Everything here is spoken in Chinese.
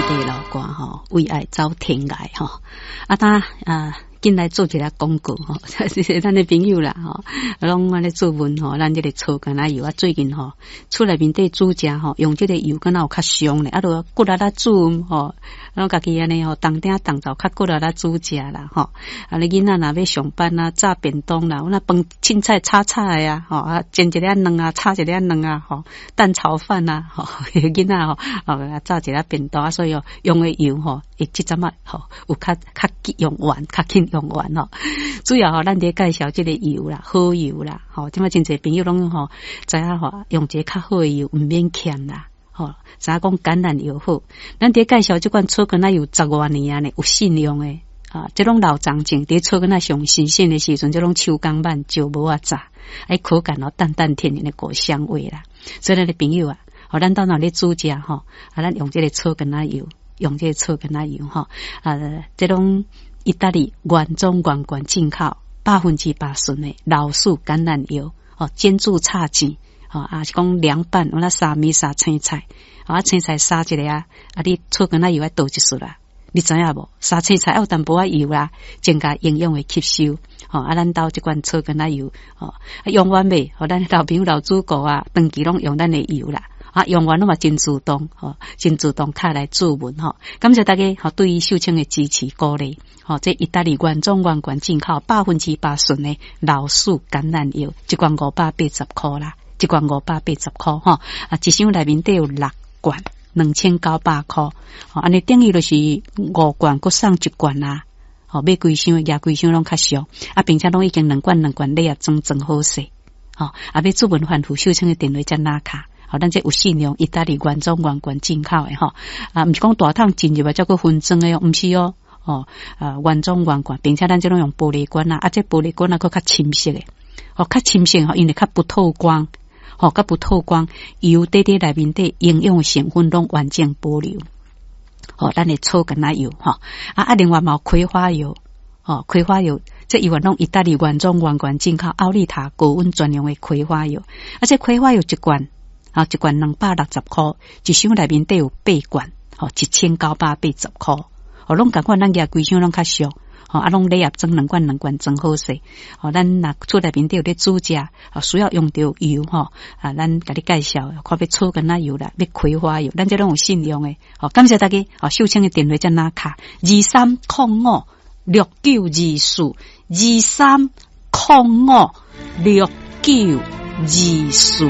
地老歌吼，为爱走天涯吼，进来做一个广告吼，是咱的朋友啦吼，拢安尼做文吼，咱这个草橄榄油啊，最近吼厝内面底煮食吼，用这个油敢若有较香咧，都骨力啦煮吼，咱家己安尼吼，当顶当灶较骨力啦煮食啦吼，你囡仔若要上班啊，炸便当啦，那饭凊彩炒菜啊，吼煎一粒卵啊，炒一粒卵啊，吼蛋炒饭啊，吼囡仔吼炸一粒便当，所以用的油吼，即阵啊吼有较用完，较紧用完吼。主要吼，咱伫介绍即个油啦，好油啦，吼，即马真侪朋友拢吼知影吼，用一个较好的油，毋免欠啦。吼，知影讲橄榄油好，咱伫介绍即款草橄榄油10多年啊呢，有信用诶。即种老长情，伫草橄榄上新鲜诶时阵，即种手工慢就无啊炸，口感哦淡淡甜甜诶果香味啦。所以咱诶朋友啊，咱到哪里煮食吼，咱用即个草橄榄油，用即个草橄榄油吼，即种意大利原装原罐进口，80%纯诶老树橄榄油，煎煮炒煎。是讲凉拌，我那沙米沙青菜，青菜沙一个你草橄榄油要倒一束啦，你知影无？沙青菜要有淡薄仔油啦，增加营养的吸收。咱兜这款草橄榄油，用完未？咱老朋友老主顾啊，长期拢用咱的油啦。用完了嘛，真自动，真自动开来注文吼。感谢大家对于秀清的支持鼓励。这意大利原装原罐进口80%纯的老树橄榄油，一罐580块啦。一罐580块吼，一箱内面都有6罐，2900块。安尼等于就是5罐，佮送1罐啦。买几箱，压几箱拢较俗。并且拢已经2罐你也装好势。要做文反复秀清的电话才拿卡。咱这有信用，意大利原装原罐进口的吼。毋是讲大桶进入才个分装的哦，毋是哦。原装原罐，并且咱这拢用玻璃罐啊，这玻璃罐佫较深色的。较深色因为较不透光。较不透光，油底内面的营养成分拢完整保留。咱的草橄榄油另外嘛有葵花油，葵花油这油拢意大利原装原罐进口奥利塔高温专用的葵花油，这葵花油一罐260块，一箱内面都有8罐，1980块，拢共款咱家规箱拢较俗。拢礼盒装2罐装好势。咱若厝内面都有咧煮食，需要用到油咱甲你介绍，看要草橄榄油啦，要葵花油，咱这拢有信用诶。感谢大家，秀清的电话才拿卡23056924，23056924。